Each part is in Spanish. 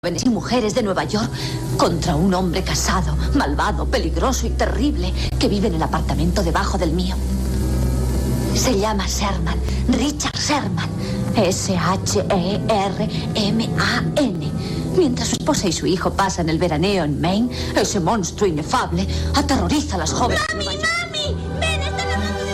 jóvenes y mujeres de Nueva York contra un hombre casado, malvado, peligroso y terrible que vive en el apartamento debajo del mío. Se llama Sherman, Richard Sherman, Sherman. Mientras su esposa y su hijo pasan el veraneo en Maine, ese monstruo inefable aterroriza a las jóvenes. ¡Mami, mami! ¡Ven, están hablando de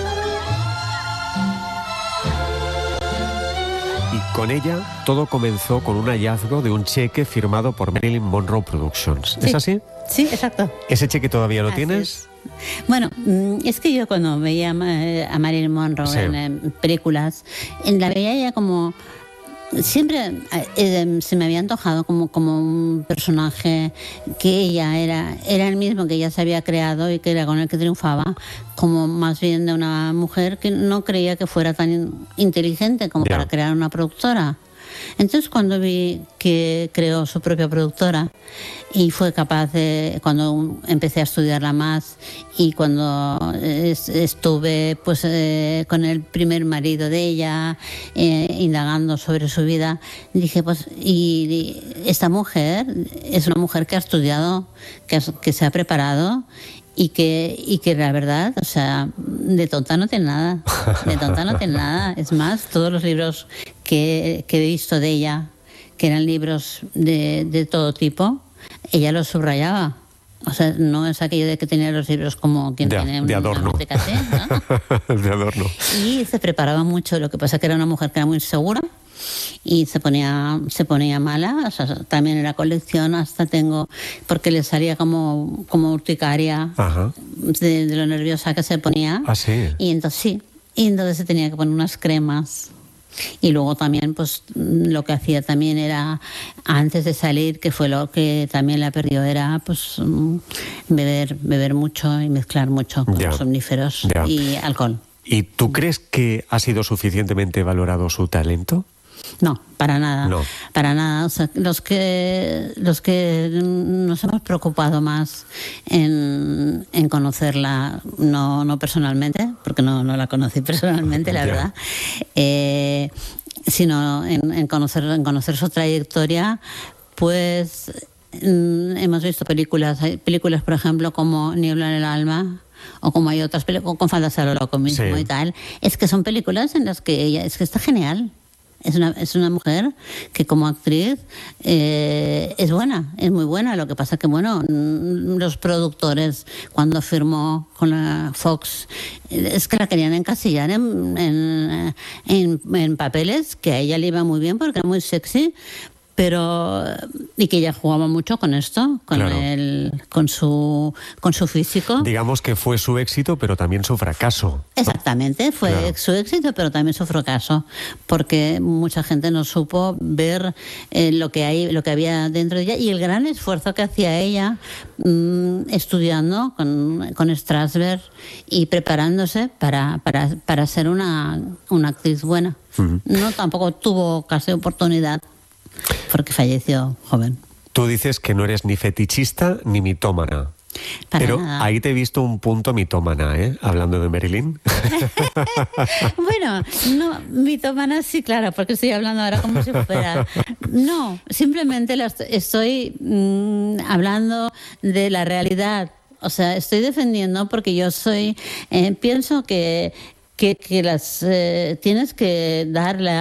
Y con ella todo comenzó con un hallazgo de un cheque firmado por Marilyn Monroe Productions. ¿Es así? Sí, exacto. ¿Ese cheque todavía lo Así tienes? es. Bueno, es que yo cuando veía a Marilyn Monroe Sí. en películas, la veía ella como... Siempre se me había antojado como un personaje que ella era el mismo que ella se había creado y que era con el que triunfaba, como más bien de una mujer que no creía que fuera tan inteligente como para crear una productora. Entonces cuando vi que creó su propia productora y fue capaz de, cuando empecé a estudiarla más y cuando estuve pues con el primer marido de ella indagando sobre su vida, dije pues y esta mujer es una mujer que ha estudiado, que se ha preparado y que la verdad, o sea, de tonta no tiene nada, de tonta no tiene nada. Es más, todos los libros que he visto de ella, que eran libros de todo tipo, ella los subrayaba. O sea, no es aquello de que tenía los libros como quien tiene de adorno. una cassette, ¿no? De adorno. Y se preparaba mucho, lo que pasa que era una mujer que era muy segura y se ponía mala. O sea, también en la colección hasta tengo, porque le salía como urticaria. Ajá. De lo nerviosa que se ponía. Ah, sí. Y entonces sí, y entonces se tenía que poner unas cremas. Y luego también pues lo que hacía también era, antes de salir, que fue lo que también la perdió, era pues beber mucho y mezclar mucho con somníferos y alcohol. ¿Y tú crees que ha sido suficientemente valorado su talento? No, para nada. No. Para nada. O sea, los que nos hemos preocupado más en conocerla, no personalmente, porque no la conocí personalmente, la verdad, sino en conocer su trayectoria, pues hemos visto películas, por ejemplo, como Niebla en el alma, o como hay otras películas, con Fantasía lo loco mismo y tal. Es que son películas en las que ella, es que está genial. Es una mujer que como actriz es buena, es muy buena. Lo que pasa que, bueno, los productores cuando firmó con la Fox es que la querían encasillar en papeles que a ella le iba muy bien porque era muy sexy, pero y que ella jugaba mucho con esto, con su físico. Digamos que fue su éxito, pero también su fracaso. Exactamente, fue su éxito, pero también su fracaso, porque mucha gente no supo ver lo que había dentro de ella y el gran esfuerzo que hacía ella estudiando con Strasberg y preparándose para ser una actriz buena. Uh-huh. No, tampoco tuvo casi oportunidad, porque falleció joven. Tú dices que no eres ni fetichista ni mitómana. Pero nada. Ahí te he visto un punto mitómana, hablando de Marilyn. Bueno, no, mitómana sí, claro, porque estoy hablando ahora como si fuera... No, simplemente estoy hablando de la realidad. O sea, estoy defendiendo porque yo pienso que las tienes que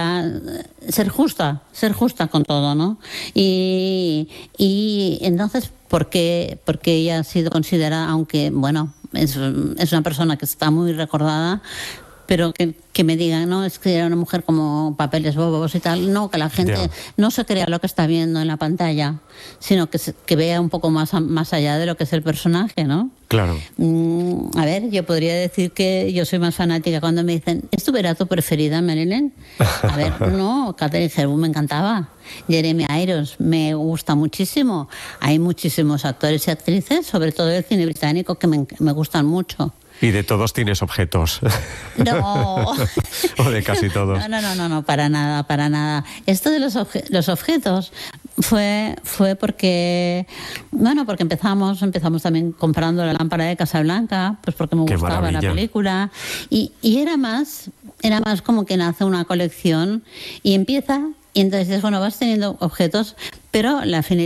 ser justa con todo, ¿no? Y entonces, porque ella ha sido considerada, aunque bueno, es una persona que está muy recordada, pero que me digan, no, es que era una mujer como papeles bobos y tal. No, que la gente no se crea lo que está viendo en la pantalla, sino que vea un poco más allá de lo que es el personaje, ¿no? Claro. A ver, yo podría decir que yo soy más fanática cuando me dicen, ¿es tu vera tu preferida, Marilyn? A ver, no, Katharine Hepburn me encantaba. Jeremy Irons me gusta muchísimo. Hay muchísimos actores y actrices, sobre todo del cine británico, que me gustan mucho. Y de todos tienes objetos. No. O de casi todos. No, para nada. Esto de los objetos fue porque, bueno, porque empezamos también comprando la lámpara de Casablanca, pues porque me gustaba la película. Y era más como que nace una colección y empieza Y entonces, bueno, vas teniendo objetos, pero la finalidad